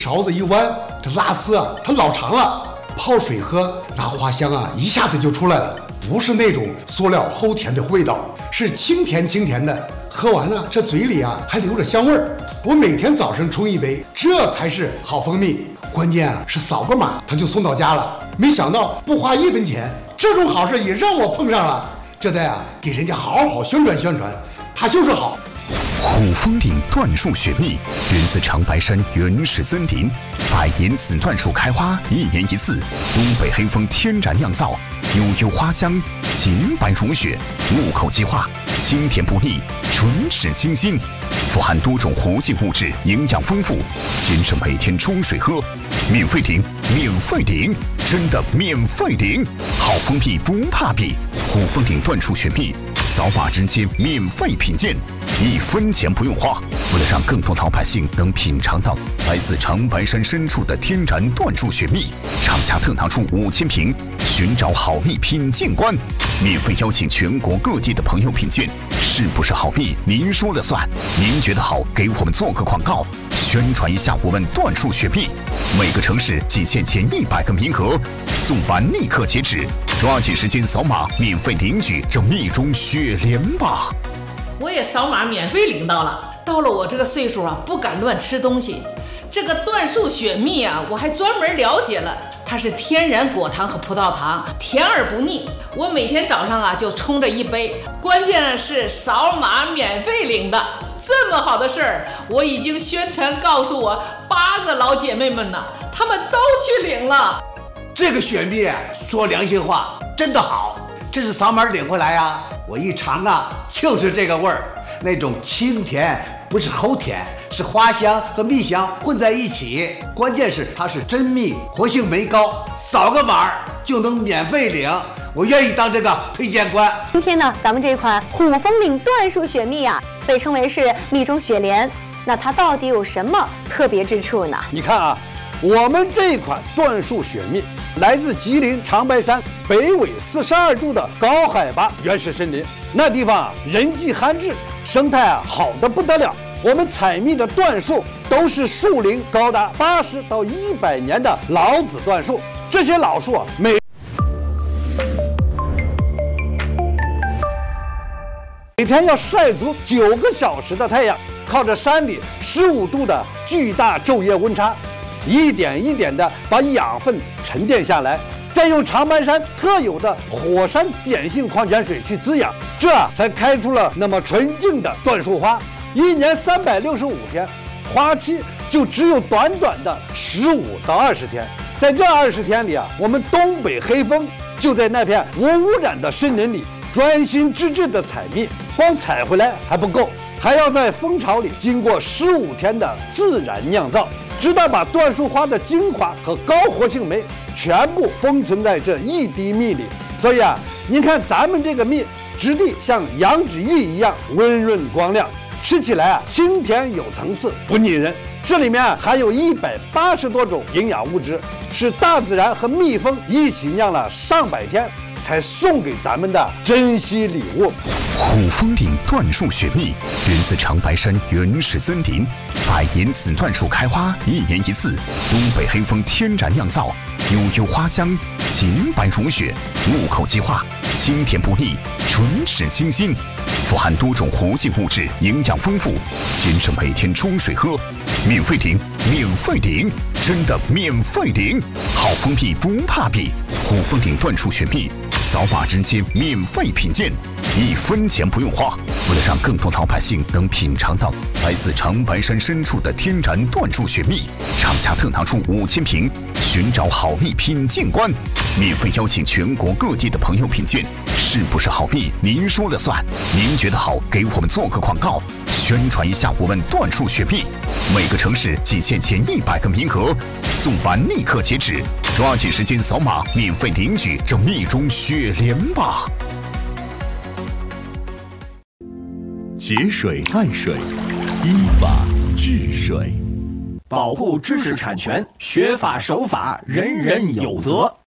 勺子一弯，这拉丝啊，它老长了。泡水喝，那花香啊，一下子就出来了，不是那种塑料齁甜的味道，是清甜清甜的。喝完了，这嘴里啊还留着香味儿。我每天早上冲一杯，这才是好蜂蜜。关键啊是扫个码，它就送到家了。没想到不花1分钱，这种好事也让我碰上了。这得啊给人家好好宣传宣传，它就是好。 虎峰岭椴树雪蜜源自长白山原始森林，100年紫椴树开花，1年1次，东北黑蜂天然酿造，悠悠花香，洁白如雪，入口即化，清甜不腻，唇齿清新，富含多种活性物质，营养丰富，先生每天冲水喝，免费领，免费领，真的免费领，好蜂蜜不怕比，虎峰岭椴树雪蜜，扫码直接免费品鉴，1分钱不用花。为了让更多老百姓能品尝到来自长白山深处的天然椴树雪蜜，厂家特拿出5000瓶，寻找好蜜品鉴官，免费邀请全国各地的朋友品鉴，是不是好蜜您说了算？您觉得好，给我们做个广告，宣传一下我们椴树雪蜜。每个城市仅限前100个名额，送完立刻截止，抓紧时间扫码免费领取这蜜中雪莲吧。 我也扫码免费领到了。到了我这个岁数啊，不敢乱吃东西。这个椴树雪蜜啊，我还专门了解了，它是天然果糖和葡萄糖，甜而不腻。我每天早上啊就冲着1杯，关键的是扫码免费领的。这么好的事儿，我已经宣传告诉我8个老姐妹们呢，她们都去领了。 这个雪蜜说良心话，真的好。这是扫码领回来啊，我一尝啊，就是这个味儿，那种清甜，不是齁甜，是花香和蜜香混在一起。关键是它是真蜜，活性酶高，扫个码就能免费领。我愿意当这个推荐官。 今天呢，咱们这款虎峰岭椴树雪蜜啊，被称为是蜜中雪莲。那它到底有什么特别之处呢？ 你看啊，我们这款椴树雪蜜来自吉林长白山北纬42度的高海拔原始森林，那地方啊人迹罕至，生态啊好得不得了。我们采蜜的椴树都是树龄高达80到100年的老子椴树，这些老树啊每天要晒足9个小时的太阳，靠着山里15度的巨大昼夜温差，一点一点的把养分沉淀下来，再用长白山特有的火山碱性矿泉水去滋养，这才开出了那么纯净的椴树花。1年365天，花期就只有短短的15到20天。在这20天里啊，我们东北黑蜂就在那片无污染的森林里专心致志的采蜜，光采回来还不够，还要在蜂巢里经过15天的自然酿造，直到把椴树花的精华和高活性酶全部封存在这一滴蜜里。所以啊，您看咱们这个蜜质地像羊脂玉一样温润光亮，吃起来啊清甜有层次，不腻人。这里面含有180多种营养物质，是大自然和蜜蜂一起酿了上百天才送给咱们的珍稀礼物。 虎峰岭椴树雪蜜源自长白山原始森林，100年紫椴树开花，1年1次，东北黑蜂天然酿造，悠悠花香，洁白如雪，入口即化，清甜不腻，唇齿清新，富含多种活性物质，营养丰富，先生每天冲水喝，免费领，免费领，真的免费领，好蜂蜜不怕比，虎峰岭椴树雪蜜，扫码直接免费品鉴，1分钱不用花。为了让更多老百姓能品尝到来自长白山深处的天然椴树雪蜜，厂家特拿出5000瓶，寻找好蜜品鉴官，免费邀请全国各地的朋友品鉴，是不是好蜜您说了算？您觉得好，给我们做个广告，宣传一下我们椴树雪蜜。每个城市仅限前100个名额，送完立刻截止，抓紧时间扫码免费领取这蜜中雪莲吧。 节水爱水，依法治水， 保护知识产权，学法守法，人人有责。